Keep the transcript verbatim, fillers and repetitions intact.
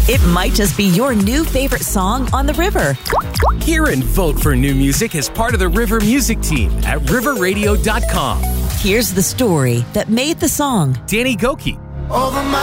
It might just be your new favorite song on the river. Hear and vote for new music as part of the River Music Team at river radio dot com. Here's the story that made the song. Danny Gokey. Over my